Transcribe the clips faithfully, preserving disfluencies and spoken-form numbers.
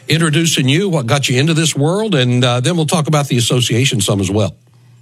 introducing you, what got you into this world, and uh, then we'll talk about the association some as well.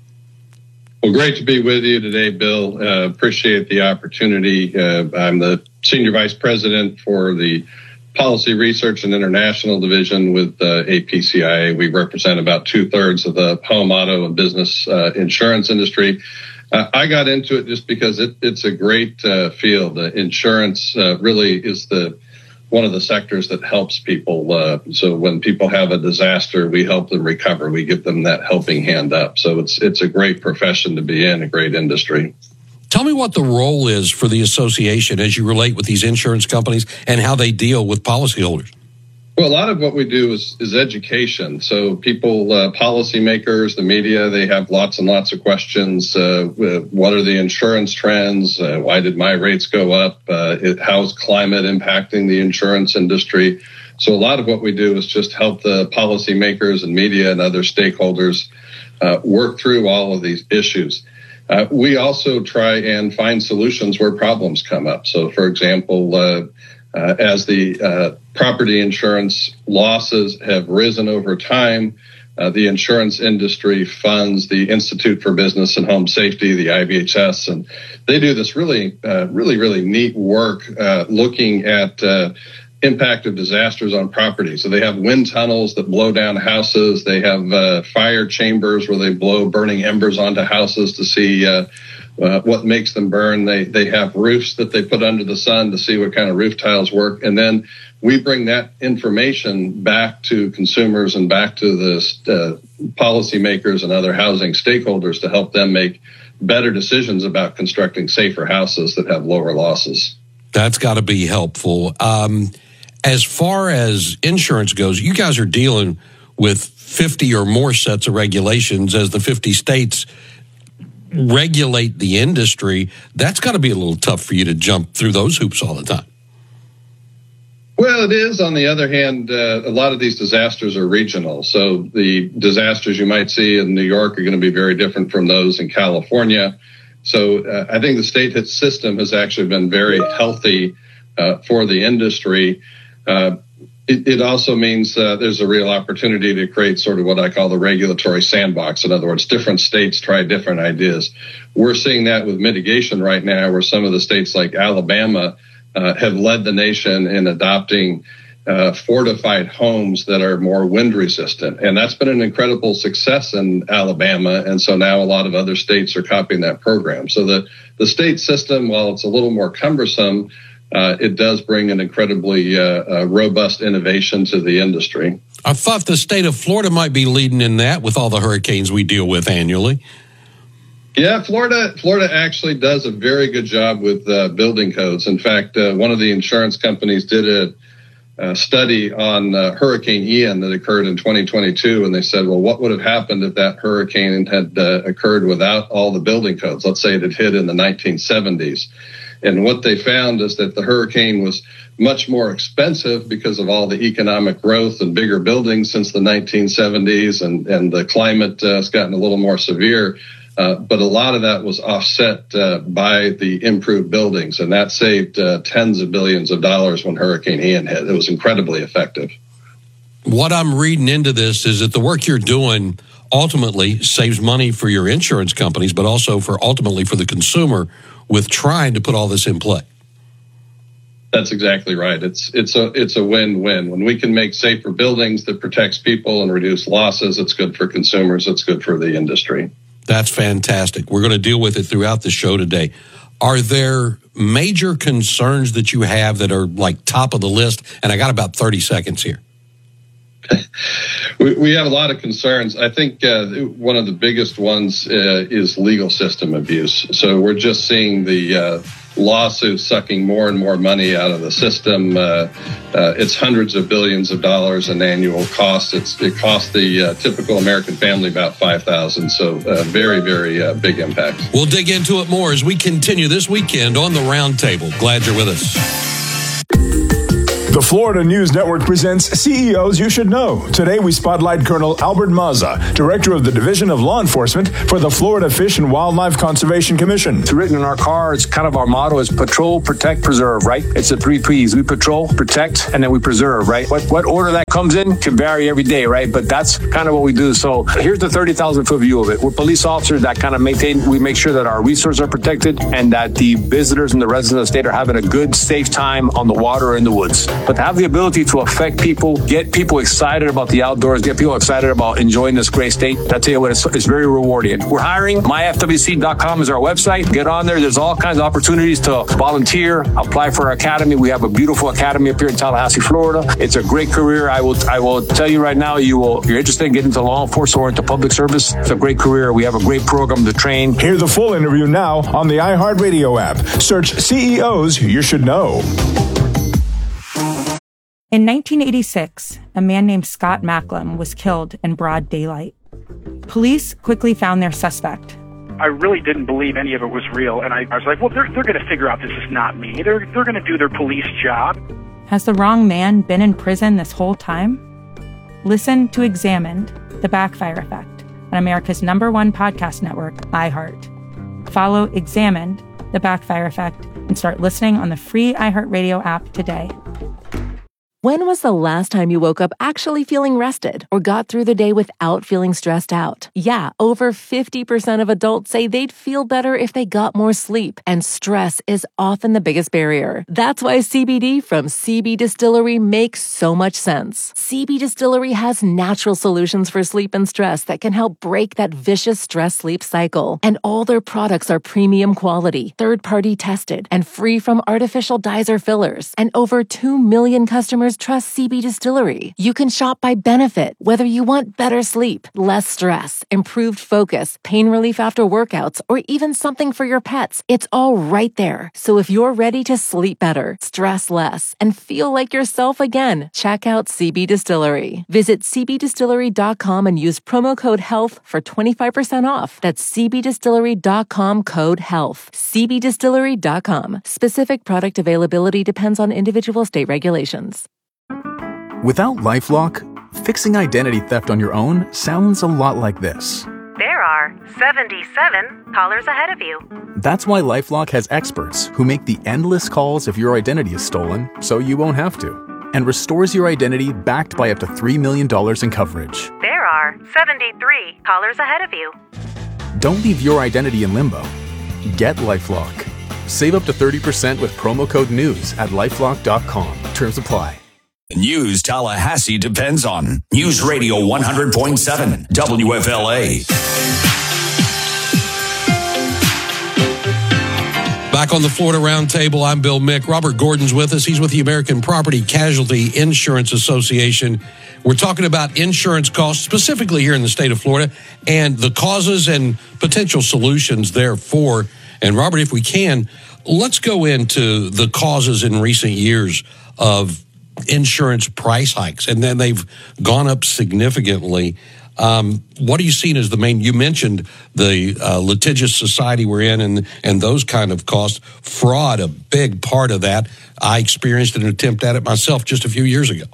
Well, great to be with you today, Bill. Uh, appreciate the opportunity. Uh, I'm the Senior Vice President for the Policy Research and International Division with uh, A P C I A. We represent about two-thirds of the home, auto, and business uh, insurance industry. Uh, I got into it just because it, it's a great uh, field. Uh, insurance uh, really is the one of the sectors that helps people. Uh, so when people have a disaster, we help them recover. We give them that helping hand up. So it's it's a great profession to be in, a great industry. Tell me what the role is for the association as you relate with these insurance companies and how they deal with policyholders. Well, a lot of what we do is, is education. So people, uh, policymakers, the media, they have lots and lots of questions. Uh, what are the insurance trends? Uh, why did my rates go up? Uh, it, how's climate impacting the insurance industry? So a lot of what we do is just help the policymakers and media and other stakeholders uh, work through all of these issues. Uh, we also try and find solutions where problems come up. So, for example, uh, uh, as the uh, property insurance losses have risen over time, uh, the insurance industry funds the Institute for Business and Home Safety, the I B H S, and they do this really, uh, really, really neat work uh, looking at uh, impact of disasters on property. So they have wind tunnels that blow down houses. They have uh, fire chambers where they blow burning embers onto houses to see uh, uh, what makes them burn. They they have roofs that they put under the sun to see what kind of roof tiles work. And then we bring that information back to consumers and back to the uh, policymakers and other housing stakeholders to help them make better decisions about constructing safer houses that have lower losses. That's got to be helpful. Um, as far as insurance goes, you guys are dealing with fifty or more sets of regulations as the fifty states regulate the industry. That's got to be a little tough for you to jump through those hoops all the time. Well, it is. On the other hand, uh, a lot of these disasters are regional. So the disasters you might see in New York are going to be very different from those in California. So uh, I think the state system has actually been very healthy uh, for the industry. Uh, it, it also means uh, there's a real opportunity to create sort of what I call the regulatory sandbox. In other words, different states try different ideas. We're seeing that with mitigation right now, where some of the states like Alabama uh, have led the nation in adopting Uh, fortified homes that are more wind resistant. And that's been an incredible success in Alabama. And so now a lot of other states are copying that program. So the, the state system, while it's a little more cumbersome, uh, it does bring an incredibly uh, uh, robust innovation to the industry. I thought the state of Florida might be leading in that with all the hurricanes we deal with annually. Yeah, Florida Florida actually does a very good job with uh, building codes. In fact, uh, one of the insurance companies did a Uh, study on uh, Hurricane Ian that occurred in twenty twenty-two, and they said, well, what would have happened if that hurricane had uh, occurred without all the building codes? Let's say it had hit in the nineteen seventies. And what they found is that the hurricane was much more expensive because of all the economic growth and bigger buildings since the nineteen seventies, and, and the climate uh, has gotten a little more severe. Uh, but a lot of that was offset uh, by the improved buildings, and that saved uh, tens of billions of dollars when Hurricane Ian hit. It was incredibly effective. What I'm reading into this is that the work you're doing ultimately saves money for your insurance companies, but also for ultimately for the consumer with trying to put all this in play. That's exactly right. It's it's a it's a win-win. When we can make safer buildings that protects people and reduce losses, it's good for consumers. It's good for the industry. That's fantastic. We're going to deal with it throughout the show today. Are there major concerns that you have that are like top of the list? And I got about thirty seconds here. we, we have a lot of concerns. I think uh, one of the biggest ones uh, is legal system abuse. So we're just seeing the uh, lawsuits sucking more and more money out of the system. Uh, uh, it's hundreds of billions of dollars in annual costs. It's, it costs the uh, typical American family about five thousand dollars. So uh, very, very uh, big impact. We'll dig into it more as we continue this weekend on the Roundtable. Glad you're with us. The Florida News Network presents C E Os You Should Know. Today we spotlight Colonel Albert Mazza, Director of the Division of Law Enforcement for the Florida Fish and Wildlife Conservation Commission. It's written in our car. It's kind of our motto is patrol, protect, preserve, right? It's the three P's. We patrol, protect, and then we preserve, right? What what order that comes in can vary every day, right? But that's kind of what we do. So here's the thirty thousand foot view of it. We're police officers that kind of maintain, we make sure that our resources are protected and that the visitors and the residents of the state are having a good, safe time on the water or in the woods. But to have the ability to affect people, get people excited about the outdoors, get people excited about enjoying this great state, I tell you what, it's, it's very rewarding. We're hiring. my f w c dot com is our website. Get on there. There's all kinds of opportunities to volunteer, apply for our academy. We have a beautiful academy up here in Tallahassee, Florida. It's a great career. I will I will tell you right now, you will, if you're interested in getting into law enforcement or into public service, it's a great career. We have a great program to train. Hear the full interview now on the iHeartRadio app. Search C E Os You Should Know. In nineteen eighty-six, a man named Scott Macklem was killed in broad daylight. Police quickly found their suspect. I really didn't believe any of it was real, and I, I was like, well, they're, they're going to figure out this is not me. They're, they're going to do their police job. Has the wrong man been in prison this whole time? Listen to Examined, The Backfire Effect, on America's number one podcast network, iHeart. Follow Examined, The Backfire Effect, and start listening on the free iHeartRadio app today. When was the last time you woke up actually feeling rested or got through the day without feeling stressed out? Yeah, over fifty percent of adults say they'd feel better if they got more sleep, and stress is often the biggest barrier. That's why C B D from C B Distillery makes so much sense. C B Distillery has natural solutions for sleep and stress that can help break that vicious stress-sleep cycle. And all their products are premium quality, third-party tested, and free from artificial dyes or fillers. And over two million customers trust C B Distillery. You can shop by benefit, whether you want better sleep, less stress, improved focus, pain relief after workouts, or even something for your pets. It's all right there. So if you're ready to sleep better, stress less, and feel like yourself again, check out C B Distillery. Visit c b distillery dot com and use promo code HEALTH for twenty-five percent off. That's c b distillery dot com code HEALTH. c b distillery dot com. Specific product availability depends on individual state regulations. Without LifeLock, fixing identity theft on your own sounds a lot like this. There are seventy-seven callers ahead of you. That's why LifeLock has experts who make the endless calls if your identity is stolen, so you won't have to, and restores your identity backed by up to three million dollars in coverage. There are seventy-three callers ahead of you. Don't leave your identity in limbo. Get LifeLock. Save up to thirty percent with promo code NEWS at lifelock dot com. Terms apply. News Tallahassee depends on News Radio one hundred point seven W F L A. Back on the Florida Roundtable, I'm Bill Mick. Robert Gordon's with us. He's with the American Property Casualty Insurance Association. We're talking about insurance costs, specifically here in the state of Florida, and the causes and potential solutions therefore. And Robert, if we can, let's go into the causes in recent years of insurance price hikes, and then they've gone up significantly. Um, what are you seeing as the main? You mentioned the uh, litigious society we're in, and and those kind of costs. Fraud, a big part of that. I experienced an attempt at it myself just a few years ago.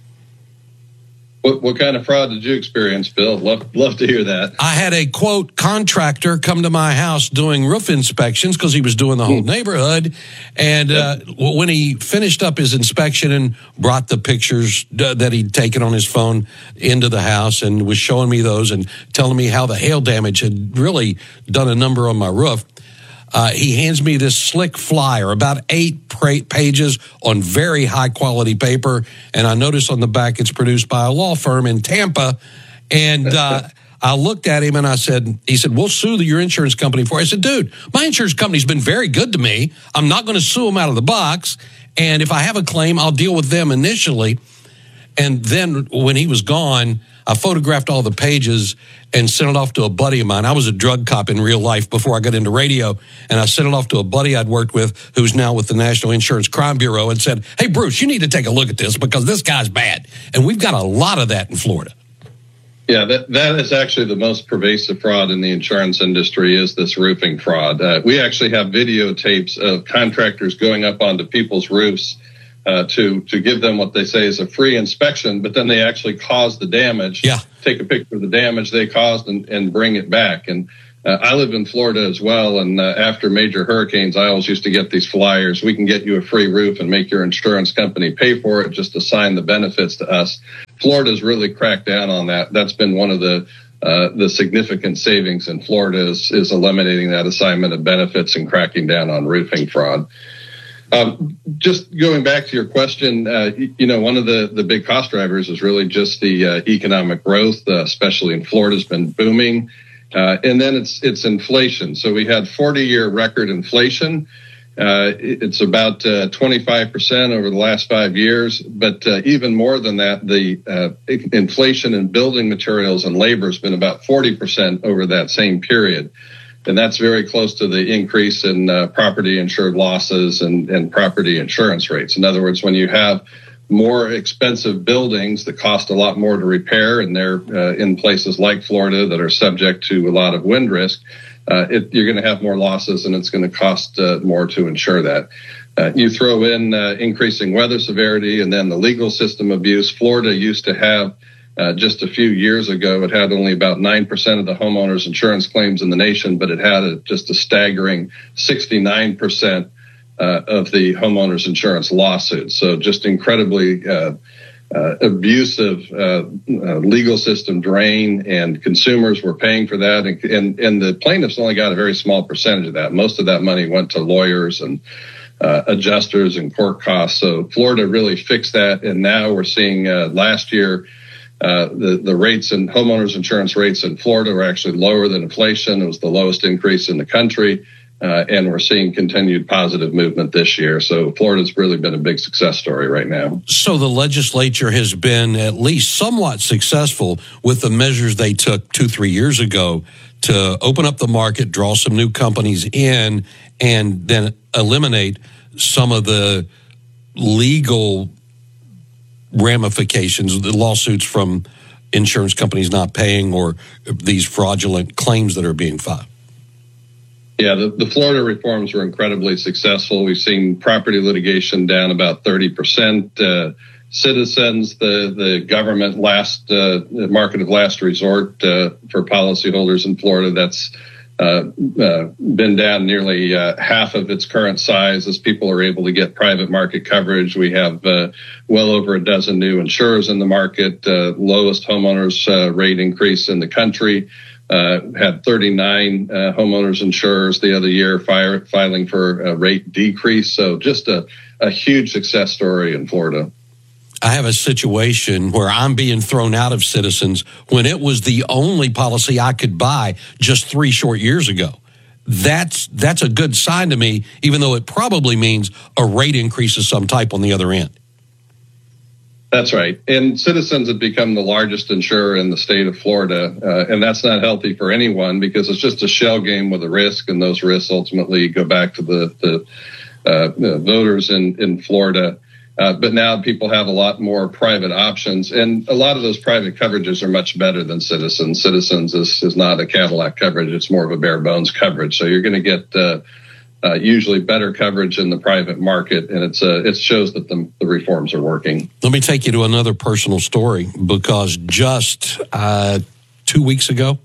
What, what kind of fraud did you experience, Bill? Love, love to hear that. I had a, quote, contractor come to my house doing roof inspections because he was doing the whole neighborhood. And uh, when he finished up his inspection and brought the pictures that he'd taken on his phone into the house and was showing me those and telling me how the hail damage had really done a number on my roof, Uh, he hands me this slick flyer, about eight pra- pages on very high-quality paper, and I notice on the back it's produced by a law firm in Tampa. And uh, I looked at him and I said, he said, we'll sue your insurance company for it. I said, dude, my insurance company's been very good to me. I'm not going to sue them out of the box, and if I have a claim, I'll deal with them initially. And then when he was gone, I photographed all the pages and sent it off to a buddy of mine. I was a drug cop in real life before I got into radio, and I sent it off to a buddy I'd worked with who's now with the National Insurance Crime Bureau and said, hey, Bruce, you need to take a look at this because this guy's bad. And we've got a lot of that in Florida. Yeah, that, that is actually the most pervasive fraud in the insurance industry is this roofing fraud. Uh, we actually have videotapes of contractors going up onto people's roofs uh, to to give them what they say is a free inspection, but then they actually cause the damage. Yeah. Take a picture of the damage they caused and, and bring it back. And uh, I live in Florida as well, and uh, after major hurricanes, I always used to get these flyers. We can get you a free roof and make your insurance company pay for it, just assign the benefits to us. Florida's really cracked down on that. That's been one of the uh, the significant savings in Florida is, is eliminating that assignment of benefits and cracking down on roofing fraud. Um, just going back to your question, uh, you know, one of the, the big cost drivers is really just the uh, economic growth, uh, especially in Florida, has been booming. Uh, and then it's it's inflation. So we had forty-year record inflation. Uh, it's about uh, twenty-five percent over the last five years. But uh, even more than that, the uh, inflation in building materials and labor has been about forty percent over that same period. And that's very close to the increase in uh, property insured losses and, and property insurance rates. In other words, when you have more expensive buildings that cost a lot more to repair, and they're uh, in places like Florida that are subject to a lot of wind risk, uh, it, you're going to have more losses, and it's going to cost uh, more to insure that. Uh, you throw in uh, increasing weather severity and then the legal system abuse. Florida used to have Uh, just a few years ago, it had only about nine percent of the homeowners insurance claims in the nation, but it had a, just a staggering sixty-nine percent uh, of the homeowners insurance lawsuits. So just incredibly uh, uh, abusive uh, uh, legal system drain, and consumers were paying for that. And, and, and the plaintiffs only got a very small percentage of that. Most of that money went to lawyers and uh, adjusters and court costs. So Florida really fixed that. And now we're seeing uh, last year, Uh, the, the rates and homeowners insurance rates in Florida were actually lower than inflation. It was the lowest increase in the country. Uh, and we're seeing continued positive movement this year. So Florida's really been a big success story right now. So the legislature has been at least somewhat successful with the measures they took two, three years ago to open up the market, draw some new companies in, and then eliminate some of the legal ramifications, the lawsuits from insurance companies not paying or these fraudulent claims that are being filed. Yeah, the, the Florida reforms were incredibly successful. We've seen property litigation down about thirty percent. Uh, Citizens, the, the government last uh, market of last resort uh, for policyholders in Florida, that's Uh, uh, been down nearly uh, half of its current size as people are able to get private market coverage. We have uh, well over a dozen new insurers in the market, uh, lowest homeowners uh, rate increase in the country, uh, had thirty-nine uh, homeowners insurers the other year fire, filing for a rate decrease. So just a, a huge success story in Florida. I have a situation where I'm being thrown out of Citizens when it was the only policy I could buy just three short years ago. That's that's a good sign to me, even though it probably means a rate increase of some type on the other end. That's right. And Citizens had become the largest insurer in the state of Florida. Uh, and that's not healthy for anyone because it's just a shell game with a risk. And those risks ultimately go back to the, the, uh, the voters in, in Florida. Uh, but now people have a lot more private options, and a lot of those private coverages are much better than Citizens. Citizens is, is not a Cadillac coverage. It's more of a bare bones coverage. So you're going to get uh, uh, usually better coverage in the private market, and it's uh, it shows that the, the reforms are working. Let me take you to another personal story, because just uh, two weeks ago,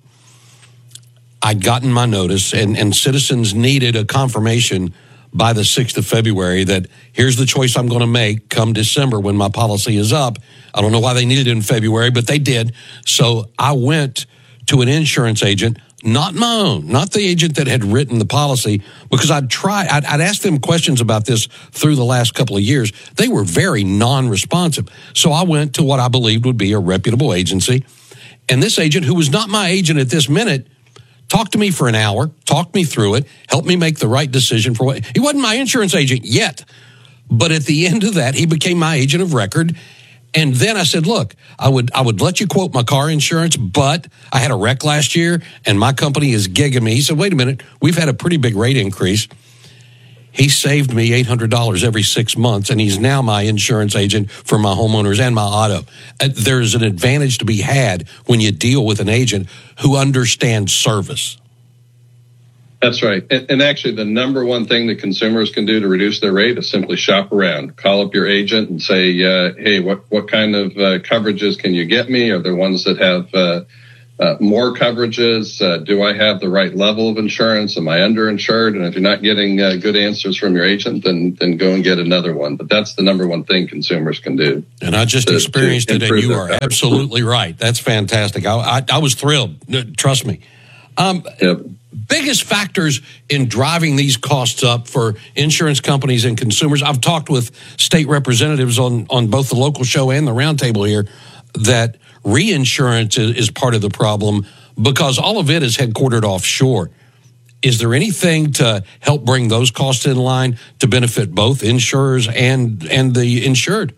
I'd gotten my notice, and, and Citizens needed a confirmation by the sixth of February that here's the choice I'm going to make come December when my policy is up. I don't know why they needed it in February, but they did. So I went to an insurance agent, not my own, not the agent that had written the policy, because I'd try, I'd, I'd asked them questions about this through the last couple of years. They were very non-responsive. So I went to what I believed would be a reputable agency. And this agent, who was not my agent at this minute, talked to me for an hour, talked me through it, helped me make the right decision for what. He wasn't my insurance agent yet, but at the end of that, he became my agent of record. And then I said, look, I would I would let you quote my car insurance, but I had a wreck last year, and my company is gigging me. He said, wait a minute, we've had a pretty big rate increase. He saved me eight hundred dollars every six months, and he's now my insurance agent for my homeowners and my auto. Uh, there's an advantage to be had when you deal with an agent who understands service. That's right. And, and actually, the number one thing that consumers can do to reduce their rate is simply shop around. Call up your agent and say, uh, hey, what, what kind of uh, coverages can you get me? Are there ones that have uh, uh, more coverages? Uh, do I have the right level of insurance? Am I underinsured? And if you're not getting uh, good answers from your agent, then then go and get another one. But that's the number one thing consumers can do. And I just to, experienced to it, and you are coverage. absolutely right. That's fantastic. I, I, I was thrilled. Trust me. Um, Yep. Biggest factors in driving these costs up for insurance companies and consumers. I've talked with state representatives on, on both the local show and the roundtable here that reinsurance is, is part of the problem because all of it is headquartered offshore. Is there anything to help bring those costs in line to benefit both insurers and, and the insured?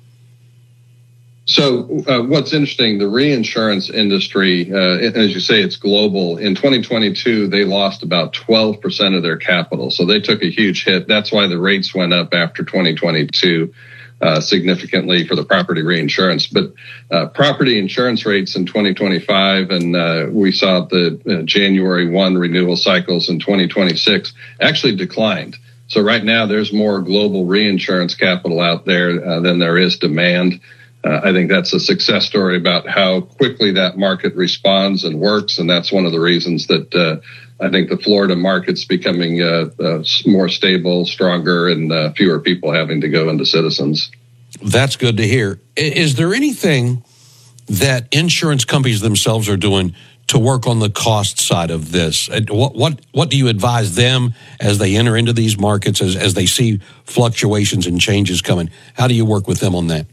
So uh, what's interesting, the reinsurance industry, uh, as you say, it's global. In twenty twenty-two, they lost about twelve percent of their capital. So they took a huge hit. That's why the rates went up after twenty twenty-two uh, significantly for the property reinsurance. But uh, property insurance rates in twenty twenty-five, and uh, we saw the uh, January first renewal cycles in twenty twenty-six actually declined. So right now, there's more global reinsurance capital out there uh, than there is demand. Uh, I think that's a success story about how quickly that market responds and works, and that's one of the reasons that uh, I think the Florida market's becoming uh, uh, more stable, stronger, and uh, fewer people having to go into Citizens. That's good to hear. Is there anything that insurance companies themselves are doing to work on the cost side of this? What what what do you advise them as they enter into these markets, as, as they see fluctuations and changes coming? How do you work with them on that?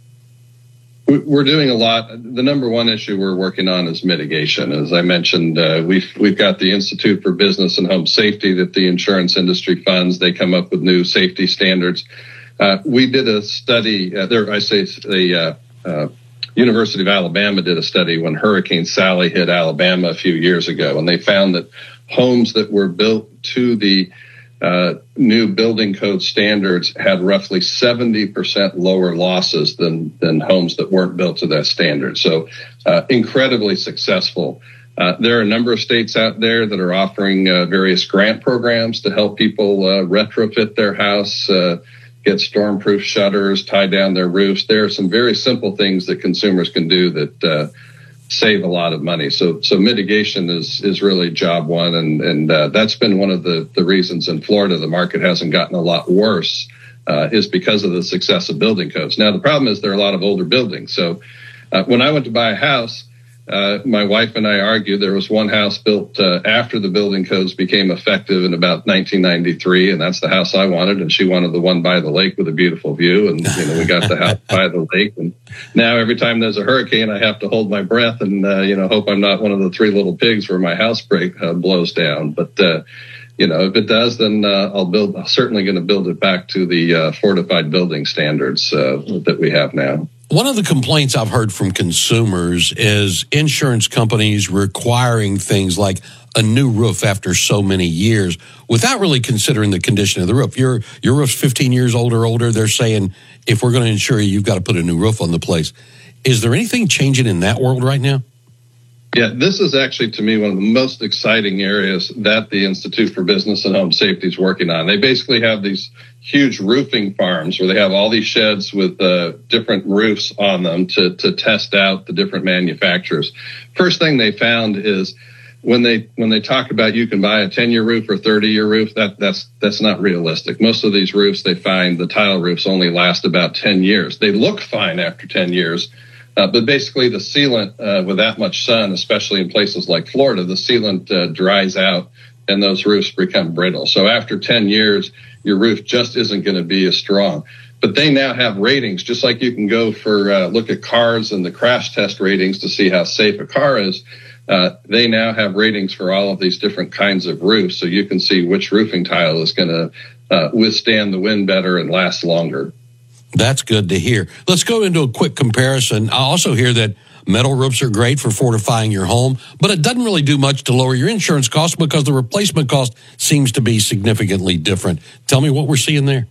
We're doing a lot. The number one issue we're working on is mitigation. As I mentioned, uh, we've we've got the Institute for Business and Home Safety that the insurance industry funds. They come up with new safety standards. Uh, we did a study. Uh, there, I say the uh, uh, University of Alabama did a study when Hurricane Sally hit Alabama a few years ago, and they found that homes that were built to the Uh, new building code standards had roughly seventy percent lower losses than than homes that weren't built to that standard. So uh, incredibly successful. Uh, there are a number of states out there that are offering uh, various grant programs to help people uh, retrofit their house, uh, get storm-proof shutters, tie down their roofs. There are some very simple things that consumers can do that uh, save a lot of money. So, so mitigation is, is really job one. And, and, uh, that's been one of the, the reasons in Florida the market hasn't gotten a lot worse, uh, is because of the success of building codes. Now, the problem is there are a lot of older buildings. So, uh, when I went to buy a house, uh, my wife and I argued there was one house built, uh, after the building codes became effective in about nineteen ninety-three. And that's the house I wanted. And she wanted the one by the lake with a beautiful view. And, you know, we got the house by the lake. And now every time there's a hurricane, I have to hold my breath and, uh, you know, hope I'm not one of the three little pigs where my house break uh, blows down. But, uh, you know, if it does, then uh, I'll build, I'm certainly going to build it back to the uh, fortified building standards uh, that we have now. One of the complaints I've heard from consumers is insurance companies requiring things like a new roof after so many years without really considering the condition of the roof. Your your roof's fifteen years old or older. They're saying, if we're going to insure you, you've got to put a new roof on the place. Is there anything changing in that world right now? Yeah, this is actually, to me, one of the most exciting areas that the Institute for Business and Home Safety is working on. They basically have these huge roofing farms where they have all these sheds with uh, different roofs on them to, to test out the different manufacturers. First thing they found is when they when they talk about you can buy a ten-year roof or thirty-year roof, that that's that's not realistic. Most of these roofs, they find the tile roofs only last about ten years. They look fine after ten years. Uh, but basically, the sealant, uh, with that much sun, especially in places like Florida, the sealant uh, dries out and those roofs become brittle. So after ten years, your roof just isn't going to be as strong. But they now have ratings, just like you can go for uh, look at cars and the crash test ratings to see how safe a car is. Uh, they now have ratings for all of these different kinds of roofs, so you can see which roofing tile is going to uh, withstand the wind better and last longer. That's good to hear. Let's go into a quick comparison. I also hear that metal roofs are great for fortifying your home, but it doesn't really do much to lower your insurance costs because the replacement cost seems to be significantly different. Tell me what we're seeing there.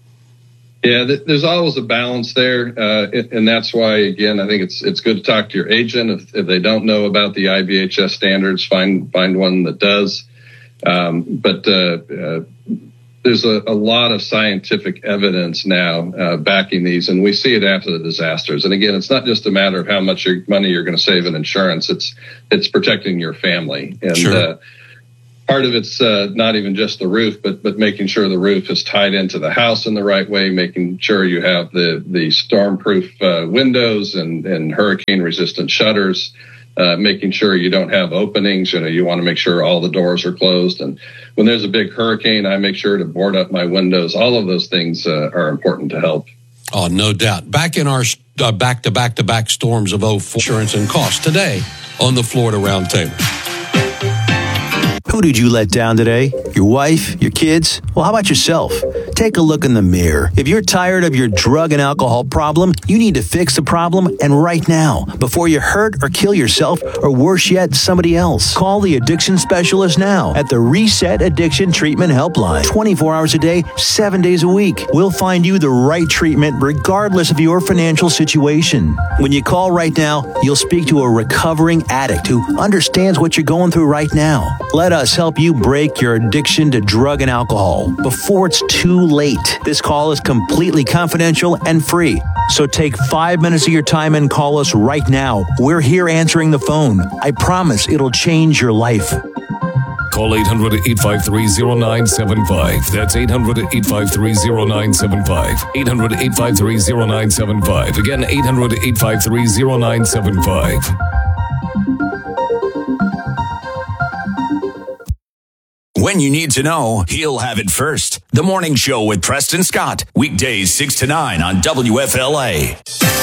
Yeah, th- there's always a balance there, uh, and that's why, again, I think it's it's good to talk to your agent. If, if they don't know about the I B H S standards, find find one that does. Um, but uh, uh, there's a, a lot of scientific evidence now uh, backing these, and we see it after the disasters. And again, it's not just a matter of how much your money you're going to save in insurance. It's it's protecting your family. And sure. uh, part of it's uh, not even just the roof, but but making sure the roof is tied into the house in the right way, making sure you have the, the storm-proof uh, windows and, and hurricane-resistant shutters, uh, making sure you don't have openings. You know, you want to make sure all the doors are closed. And when there's a big hurricane, I make sure to board up my windows. All of those things uh, are important to help. Oh, no doubt. Back in our uh, back-to-back-to-back storms of oh four, insurance and costs today on the Florida Roundtable. Who did you let down today? Your wife? Your kids? Well, how about yourself? Take a look in the mirror. If you're tired of your drug and alcohol problem, you need to fix the problem, and right now, before you hurt or kill yourself, or worse yet, somebody else. Call the addiction specialist now at the Reset Addiction Treatment Helpline. twenty-four hours a day, seven days a week. We'll find you the right treatment regardless of your financial situation. When you call right now, you'll speak to a recovering addict who understands what you're going through right now. Let us help you break your addiction to drug and alcohol before it's too late. This call is completely confidential and free. So take five minutes of your time and call us right now. We're here answering the phone. I promise it'll change your life. Call eight hundred, eight five three, oh nine seven five. That's eight hundred, eight five three, oh nine seven five. eight hundred, eight five three, oh nine seven five. Again, eight hundred, eight five three, oh nine seven five. When you need to know, he'll have it first. The Morning Show with Preston Scott. Weekdays six to nine on W F L A.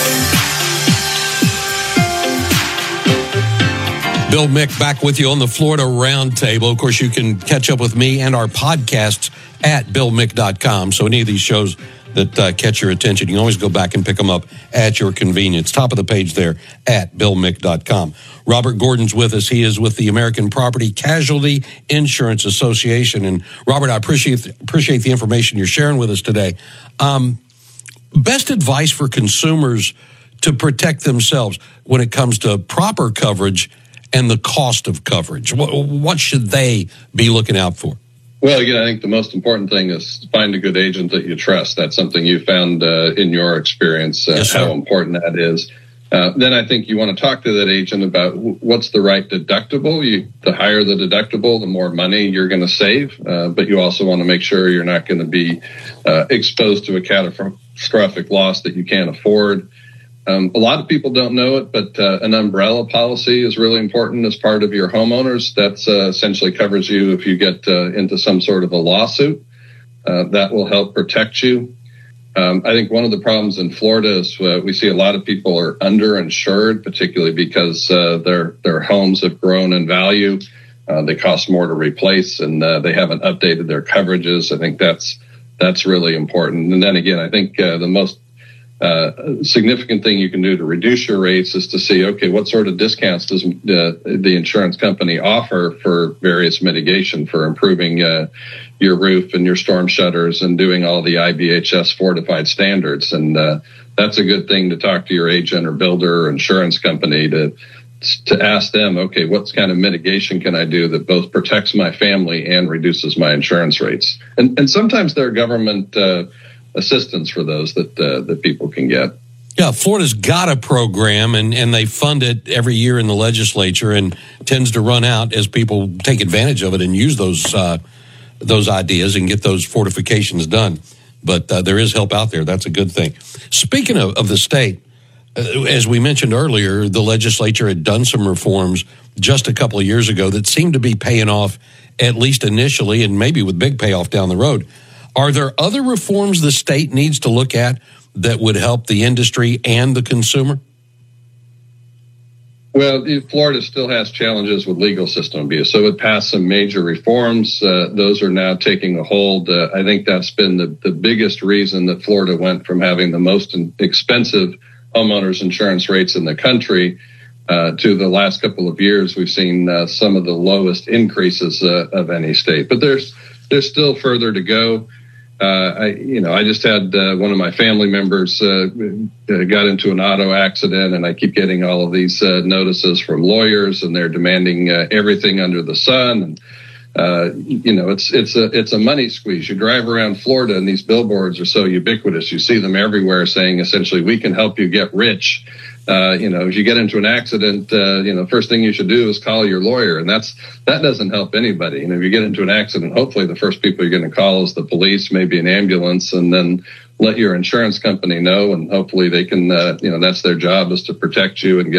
Bill Mick back with you on the Florida Roundtable. Of course, you can catch up with me and our podcasts at bill mick dot com. So any of these shows that uh, catch your attention, you can always go back and pick them up at your convenience. Top of the page there at bill mick dot com. Robert Gordon's with us. He is with the American Property Casualty Insurance Association. And Robert, I appreciate appreciate the information you're sharing with us today. Um, best advice for consumers to protect themselves when it comes to proper coverage and the cost of coverage. What, what should they be looking out for? Well, again, I think the most important thing is find a good agent that you trust. That's something you found uh, in your experience, uh, yes, how important that is. Uh, then I think you want to talk to that agent about what's the right deductible. You, the higher the deductible, the more money you're going to save. Uh, but you also want to make sure you're not going to be uh, exposed to a catastrophic loss that you can't afford. Um, a lot of people don't know it, but uh, an umbrella policy is really important as part of your homeowners. That's uh, essentially covers you if you get uh, into some sort of a lawsuit. Uh, that will help protect you. Um, I think one of the problems in Florida is uh, we see a lot of people are underinsured, particularly because uh, their their homes have grown in value. Uh, they cost more to replace, and uh, they haven't updated their coverages. I think that's that's really important. And then again, I think uh, the most Uh, significant thing you can do to reduce your rates is to see, okay, what sort of discounts does uh, the insurance company offer for various mitigation, for improving uh, your roof and your storm shutters and doing all the I B H S fortified standards. And uh, that's a good thing to talk to your agent or builder or insurance company to to ask them, okay, what kind of mitigation can I do that both protects my family and reduces my insurance rates? And, and sometimes there are government uh, assistance for those that uh, that people can get. Yeah, Florida's got a program, and, and they fund it every year in the legislature, and tends to run out as people take advantage of it and use those uh, those ideas and get those fortifications done. But uh, there is help out there. That's a good thing. Speaking of, of the state, uh, as we mentioned earlier, the legislature had done some reforms just a couple of years ago that seemed to be paying off, at least initially, and maybe with big payoff down the road. Are there other reforms the state needs to look at that would help the industry and the consumer? Well, Florida still has challenges with legal system abuse. So it passed some major reforms. Uh, those are now taking a hold. Uh, I think that's been the, the biggest reason that Florida went from having the most expensive homeowners insurance rates in the country uh, to the last couple of years. We've seen uh, some of the lowest increases uh, of any state. But there's there's still further to go. Uh, I, you know, I just had uh, one of my family members uh, got into an auto accident, and I keep getting all of these uh, notices from lawyers, and they're demanding uh, everything under the sun. And uh, you know, it's it's a it's a money squeeze. You drive around Florida and these billboards are so ubiquitous. You see them everywhere saying essentially, we can help you get rich. Uh, you know, if you get into an accident, uh, you know, first thing you should do is call your lawyer. And that's, that doesn't help anybody. You know, if you get into an accident, hopefully the first people you're going to call is the police, maybe an ambulance, and then let your insurance company know. And hopefully they can, uh, you know, that's their job, is to protect you and get